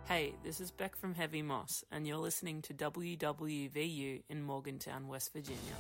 Hey, this is Beck from Heavy Moss, and you're listening to WWVU in Morgantown, West Virginia.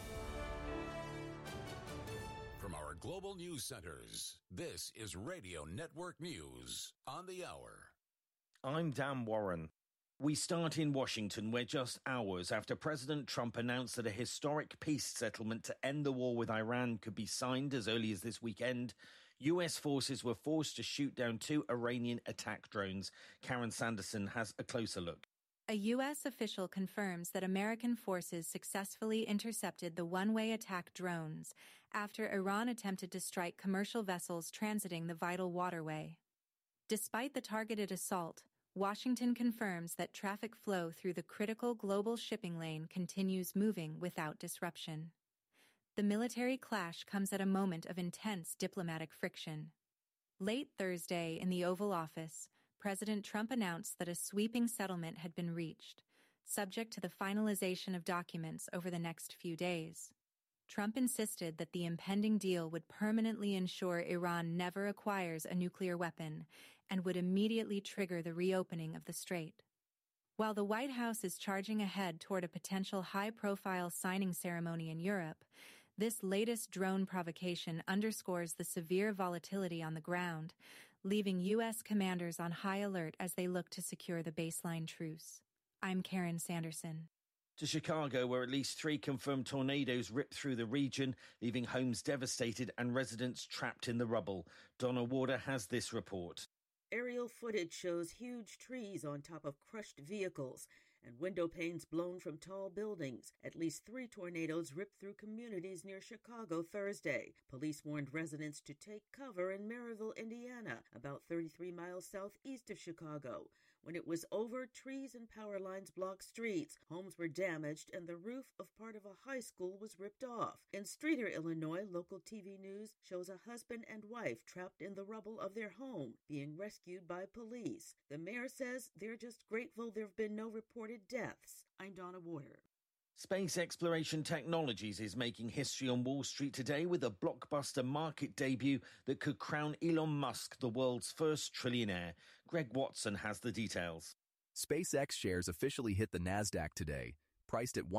From our global news centers, this is Radio Network News on the Hour. I'm Dan Warren. We start in Washington, where just hours after President Trump announced that a historic peace settlement to end the war with Iran could be signed as early as this weekend, US forces were forced to shoot down 2 Iranian attack drones. Karen Sanderson has a closer look. A U.S. official confirms that American forces successfully intercepted the one-way attack drones after Iran attempted to strike commercial vessels transiting the vital waterway. Despite the targeted assault, Washington confirms that traffic flow through the critical global shipping lane continues moving without disruption. The military clash comes at a moment of intense diplomatic friction. Late Thursday in the Oval Office, President Trump announced that a sweeping settlement had been reached, subject to the finalization of documents over the next few days. Trump insisted that the impending deal would permanently ensure Iran never acquires a nuclear weapon and would immediately trigger the reopening of the strait. While the White House is charging ahead toward a potential high-profile signing ceremony in Europe, this latest drone provocation underscores the severe volatility on the ground, leaving U.S. commanders on high alert as they look to secure the baseline truce. I'm Karen Sanderson. To Chicago, where at least 3 confirmed tornadoes ripped through the region, leaving homes devastated and residents trapped in the rubble. Donna Warder has this report. Aerial footage shows huge trees on top of crushed vehicles and window panes blown from tall buildings. At least 3 tornadoes ripped through communities near Chicago Thursday. Police warned residents to take cover in Maryville, Indiana, about 33 miles southeast of Chicago. When it was over, trees and power lines blocked streets. Homes were damaged and the roof of part of a high school was ripped off. In Streator, Illinois, local TV news shows a husband and wife trapped in the rubble of their home, being rescued by police. The mayor says they're just grateful there have been no reported deaths. I'm Donna Warder. Space Exploration Technologies is making history on Wall Street today with a blockbuster market debut that could crown Elon Musk the world's first trillionaire. Greg Watson has the details. SpaceX shares officially hit the NASDAQ today, priced at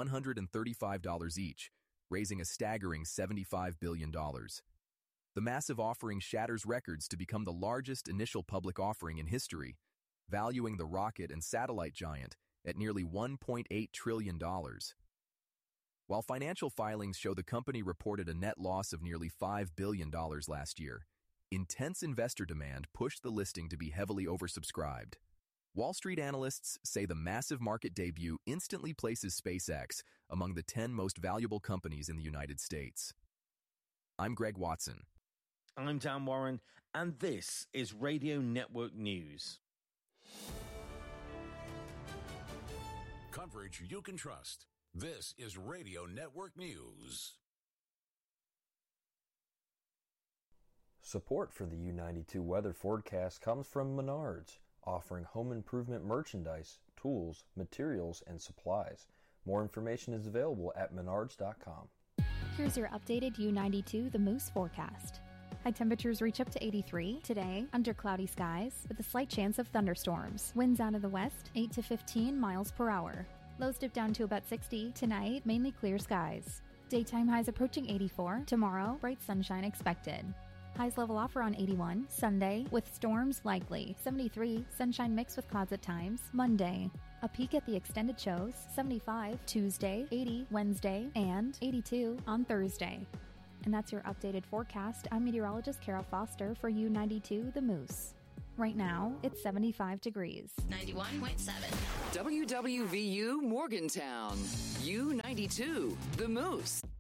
$135 each, raising a staggering $75 billion. The massive offering shatters records to become the largest initial public offering in history, valuing the rocket and satellite giant at nearly $1.8 trillion. While financial filings show the company reported a net loss of nearly $5 billion last year, intense investor demand pushed the listing to be heavily oversubscribed. Wall Street analysts say the massive market debut instantly places SpaceX among the 10 most valuable companies in the United States. I'm Greg Watson. I'm Dan Warren, and this is Radio Network News. Coverage you can trust. This is Radio Network News. Support for the U92 weather forecast comes from Menards, offering home improvement merchandise, tools, materials, and supplies. More information is available at menards.com. Here's your updated U92 The Moose forecast. High temperatures reach up to 83 today under cloudy skies with a slight chance of thunderstorms. Winds out of the west 8 to 15 miles per hour. Lows dip down to about 60 tonight, mainly clear skies. Daytime highs approaching 84. Tomorrow, bright sunshine expected. Highs level off around 81 Sunday with storms likely. 73 sunshine mixed with clouds at times. Monday, a peak at the extended shows. 75 Tuesday, 80 Wednesday, and 82 on Thursday. And that's your updated forecast. I'm meteorologist Kara Foster for U92 The Moose. Right now, it's 75 degrees. 91.7. WWVU Morgantown. U92 The Moose.